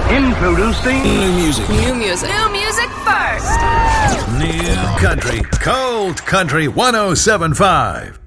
Introducing New music. New music. New music first. New country. Cold Country 107.5.